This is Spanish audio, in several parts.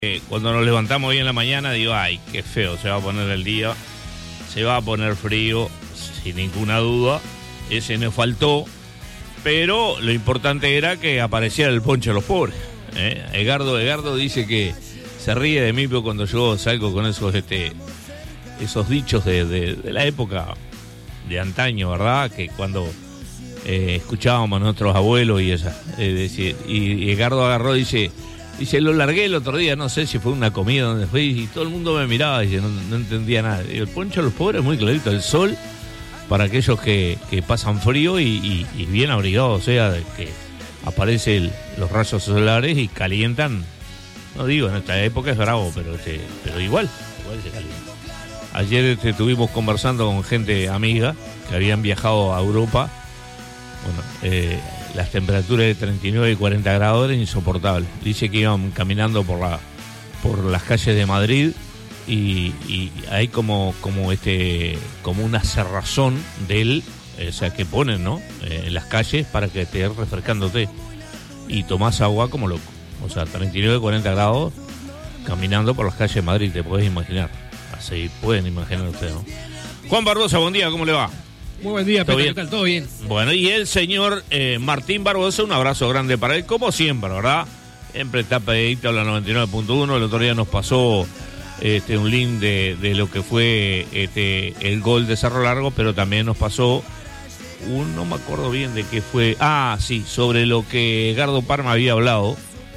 Cuando nos levantamos hoy en la mañana digo, ay, qué feo se va a poner el día, se va a poner frío, sin ninguna duda, ese nos faltó, pero lo importante era que apareciera el ponche de los pobres. Edgardo dice que se ríe de mí cuando yo salgo con esos dichos de la época de antaño, ¿verdad? Que cuando escuchábamos a nuestros abuelos y y Edgardo agarró y dice, lo largué el otro día, no sé si fue una comida donde fue, y todo el mundo me miraba y no entendía nada. Y el poncho de los pobres es muy clarito, el sol para aquellos que pasan frío y bien abrigados, o sea, de que aparecen los rayos solares y calientan. No digo, en esta época es bravo, pero igual se calienta. Ayer estuvimos conversando con gente amiga que habían viajado a Europa. Bueno, las temperaturas de 39 y 40 grados eran insoportables. Dice que iban caminando por las calles de Madrid y hay como una cerrazón o sea, que ponen, ¿no? En las calles para que estés refrescándote y tomás agua como loco. O sea, 39 y 40 grados caminando por las calles de Madrid, te podés imaginar. Así pueden imaginar ustedes, ¿no? Juan Barbosa, buen día, ¿cómo le va? Muy buen día, Pedro, ¿qué tal? ¿Todo bien? Bueno, y el señor Martín Barbosa, un abrazo grande para él, como siempre, ¿verdad? Siempre está pedidito a la 99.1. El otro día nos pasó un link de lo que fue el gol de Cerro Largo, pero también nos pasó no me acuerdo bien de qué fue. Sí, sobre lo que Edgardo Parma había hablado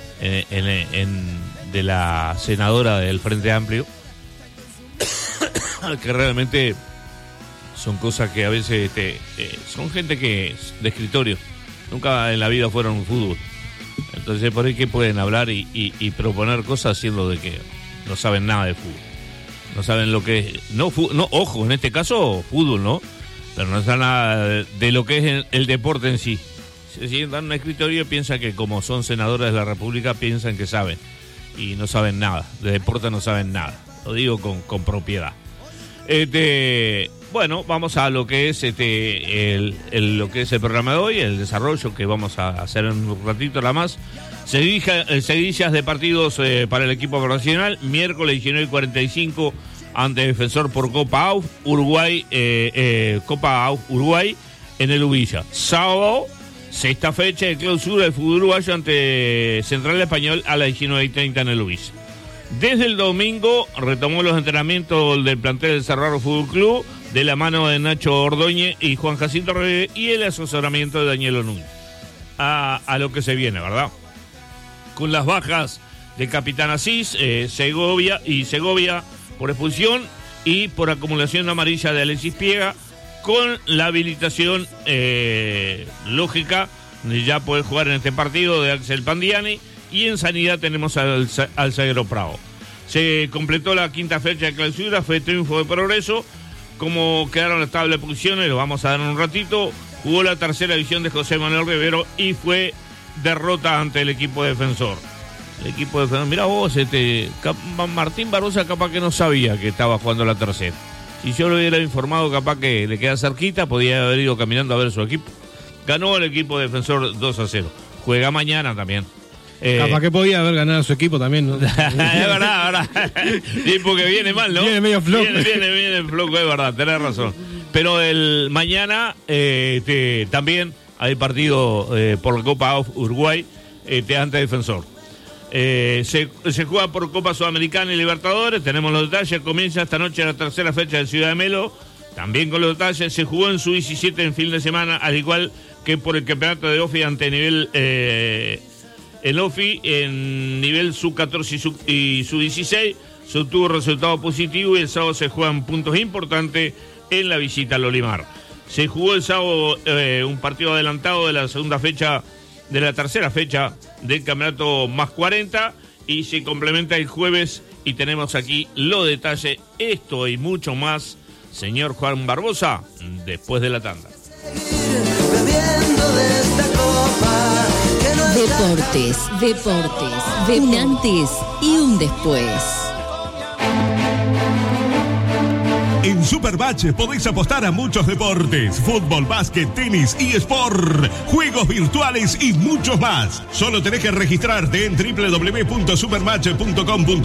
de la senadora del Frente Amplio, que realmente son cosas que a veces son gente que de escritorio, nunca en la vida fueron un fútbol. Entonces por ahí que pueden hablar y proponer cosas siendo de que no saben nada de fútbol, no saben lo que es, no ojo, en este caso fútbol, ¿no? Pero no saben nada de lo que es el deporte en sí. Se sientan en un escritorio y piensan que como son senadores de la República piensan que saben, y no saben nada, de deporte no saben nada, lo digo con propiedad. Bueno, vamos a lo que es lo que es el programa de hoy, el desarrollo que vamos a hacer en un ratito nada más. Seguidillas de partidos para el equipo profesional. Miércoles 19:45 ante Defensor por Copa AUF Uruguay, Copa AUF Uruguay en el Ubilla. Sábado, sexta fecha de clausura del fútbol uruguayo ante Central Español a las 19:30 en el Ubilla. Desde el domingo retomó los entrenamientos del plantel del Cerro Largo Fútbol Club de la mano de Nacho Ordóñez y Juan Jacinto Reyes y el asesoramiento de Daniel Núñez. A lo que se viene, ¿verdad? Con las bajas de Capitán Asís, Segovia por expulsión y por acumulación amarilla de Alexis Piega, con la habilitación lógica de ya poder jugar en este partido de Axel Pandiani. Y en sanidad tenemos al zaguero Prado. Se completó la quinta fecha de clausura, fue triunfo de Progreso. Como quedaron las tablas de posiciones, lo vamos a dar en un ratito. Jugó la tercera división de José Manuel Rivero y fue derrota ante el equipo defensor. El equipo defensor, mirá vos, Martín Barbosa capaz que no sabía que estaba jugando la tercera. Si yo lo hubiera informado, capaz que le queda cerquita, podía haber ido caminando a ver su equipo. Ganó el equipo defensor 2-0. Juega mañana también. Capaz que podía haber ganado a su equipo también, ¿no? Es verdad. Sí, porque viene mal, ¿no? Viene medio flojo. Viene flojo, es verdad, tenés razón. Pero el mañana también hay partido por la Copa Uruguay ante Defensor. Se juega por Copa Sudamericana y Libertadores, tenemos los detalles. Comienza esta noche la tercera fecha de Ciudad de Melo, también con los detalles. Se jugó en su 17 en fin de semana, al igual que por el campeonato de OFI ante nivel... El OFI en nivel sub-14 y sub-16 se obtuvo resultado positivo y el sábado se juegan puntos importantes en la visita al Olimar. Se jugó el sábado un partido adelantado de la segunda fecha, de la tercera fecha del campeonato más 40 y se complementa el jueves y tenemos aquí los detalles, esto y mucho más, señor Juan Barbosa, después de la tanda. Deportes, un antes y un después. En Supermatch podéis apostar a muchos deportes: fútbol, básquet, tenis, eSport, juegos virtuales y muchos más. Solo tenés que registrarte en www.supermatch.com.ar